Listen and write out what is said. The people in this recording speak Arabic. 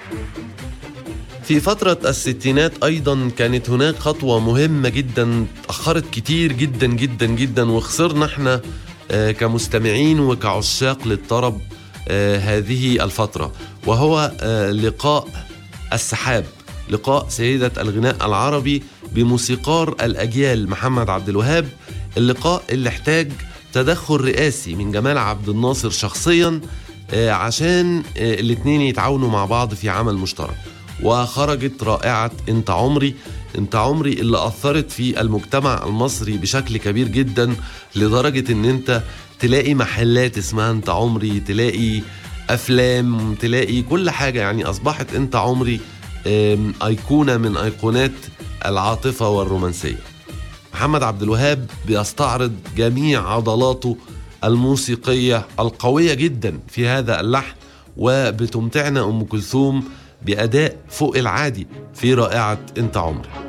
في فترة الستينات أيضا كانت هناك خطوة مهمة جدا تأخرت كتير جدا جدا جدا، وخسرنا احنا كمستمعين وكعشاق للطرب هذه الفترة، وهو لقاء السحاب، لقاء سيدة الغناء العربي بموسيقار الأجيال محمد عبد الوهاب. اللقاء اللي احتاج تدخل رئاسي من جمال عبد الناصر شخصيا عشان الاتنين يتعاونوا مع بعض في عمل مشترك، وخرجت رائعة انت عمري. انت عمري اللي أثرت في المجتمع المصري بشكل كبير جدا، لدرجة ان انت تلاقي محلات اسمها انت عمري، تلاقي أفلام، تلاقي كل حاجة. يعني أصبحت انت عمري أيقونة من أيقونات العاطفة والرومانسية. محمد عبد الوهاب بيستعرض جميع عضلاته الموسيقية القوية جدا في هذا اللحن، وبتمتعنا أم كلثوم بأداء فوق العادي في رائعة انت عمري.